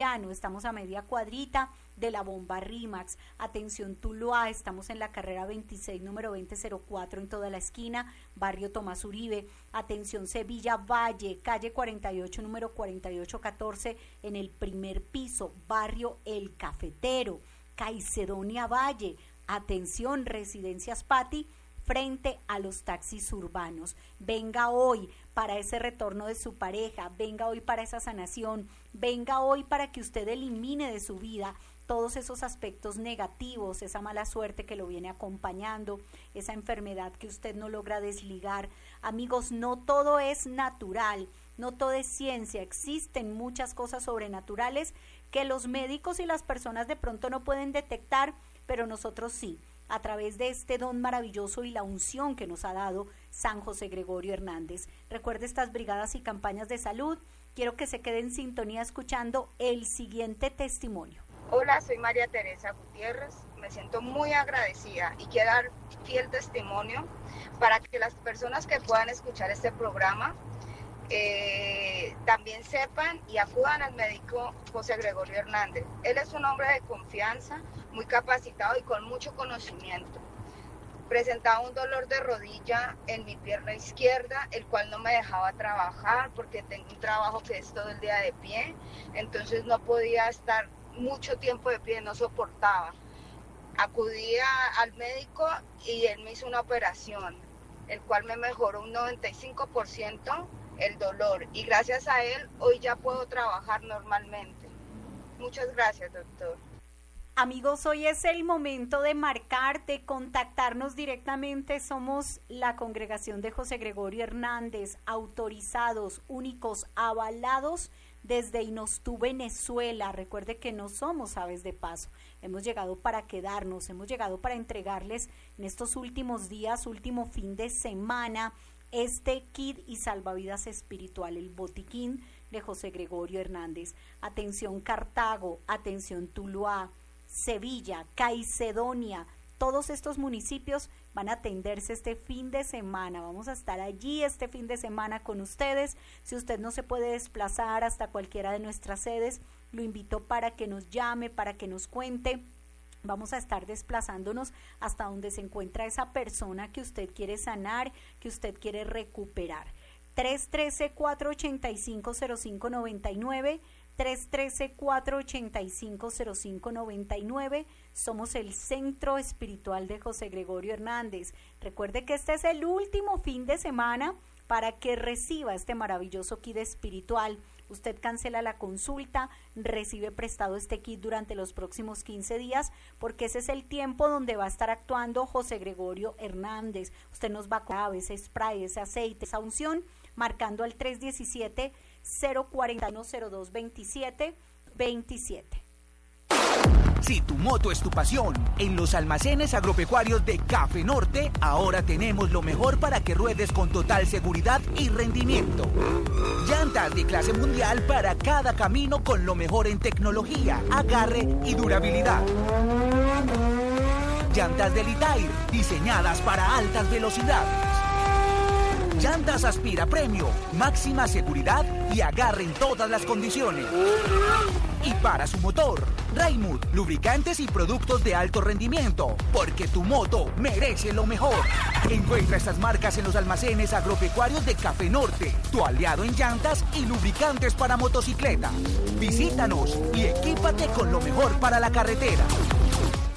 estamos a media cuadrita de la bomba Rimax. Atención Tuluá, estamos en la carrera 26, número 2004, en toda la esquina, barrio Tomás Uribe. Atención Sevilla Valle, calle 48, número 4814, en el primer piso, barrio El Cafetero. Caicedonia Valle, atención Residencias Pati, frente a los taxis urbanos. Venga hoy para ese retorno de su pareja, venga hoy para esa sanación, venga hoy para que usted elimine de su vida todos esos aspectos negativos, esa mala suerte que lo viene acompañando, esa enfermedad que usted no logra desligar. Amigos, no todo es natural, no todo es ciencia, existen muchas cosas sobrenaturales que los médicos y las personas de pronto no pueden detectar, pero nosotros sí, a través de este don maravilloso y la unción que nos ha dado San José Gregorio Hernández. Recuerde estas brigadas y campañas de salud. Quiero que se quede en sintonía escuchando el siguiente testimonio. Hola, soy María Teresa Gutiérrez. Me siento muy agradecida y quiero dar fiel testimonio para que las personas que puedan escuchar este programa también sepan y acudan al médico José Gregorio Hernández. Él es un hombre de confianza, muy capacitado y con mucho conocimiento. Presentaba un dolor de rodilla en mi pierna izquierda, el cual no me dejaba trabajar porque tengo un trabajo que es todo el día de pie, entonces no podía estar mucho tiempo de pie, no soportaba. Acudí al médico y él me hizo una operación, el cual me mejoró un 95% el dolor, y gracias a él hoy ya puedo trabajar normalmente. Muchas gracias, doctor. Amigos, hoy es el momento de marcar, de contactarnos directamente. Somos la congregación de José Gregorio Hernández, autorizados, únicos, avalados desde Inostú, Venezuela. Recuerde que no somos aves de paso, hemos llegado para quedarnos, hemos llegado para entregarles en estos últimos días, último fin de semana, este kit y salvavidas espiritual, el botiquín de José Gregorio Hernández. Atención Cartago, atención Tuluá, Sevilla, Caicedonia, todos estos municipios van a atenderse este fin de semana. Vamos a estar allí este fin de semana con ustedes. Si usted no se puede desplazar hasta cualquiera de nuestras sedes, lo invito para que nos llame, para que nos cuente. Vamos a estar desplazándonos hasta donde se encuentra esa persona que usted quiere sanar, que usted quiere recuperar. 313-485-0599, 313-485-0599. Somos el Centro Espiritual de José Gregorio Hernández. Recuerde que este es el último fin de semana para que reciba este maravilloso kit espiritual. Usted cancela la consulta, recibe prestado este kit durante los próximos 15 días, porque ese es el tiempo donde va a estar actuando José Gregorio Hernández. Usted nos va a dar ese spray, ese aceite, esa unción, marcando al 317-041-0227. Si tu moto es tu pasión, en los almacenes agropecuarios de Café Norte, ahora tenemos lo mejor para que ruedes con total seguridad y rendimiento. Llantas de clase mundial para cada camino con lo mejor en tecnología, agarre y durabilidad. Llantas de Litair, diseñadas para altas velocidades. Llantas Aspira Premio, máxima seguridad y agarre en todas las condiciones. Y para su motor, Raimund, lubricantes y productos de alto rendimiento, porque tu moto merece lo mejor. Encuentra estas marcas en los almacenes agropecuarios de Café Norte, tu aliado en llantas y lubricantes para motocicleta. Visítanos y equípate con lo mejor para la carretera.